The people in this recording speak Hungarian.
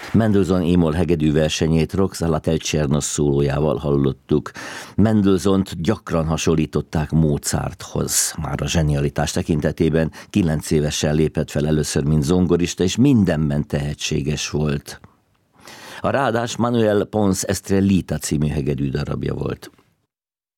Mendelssohn émol hegedű versenyét Roxana Telcsernus szólójával hallottuk. Mendelssohnt gyakran hasonlították Mozarthoz. Már a zsenialitás tekintetében 9 évesen lépett fel először, mint zongorista, és mindenben tehetséges volt. A ráadás Manuel Pons Estrellita című hegedű darabja volt.